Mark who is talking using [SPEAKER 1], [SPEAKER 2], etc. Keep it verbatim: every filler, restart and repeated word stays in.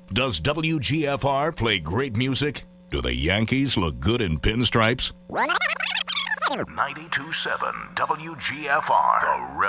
[SPEAKER 1] Does W G F R play great music? Do the Yankees look good in pinstripes? ninety-two point seven W G F R, the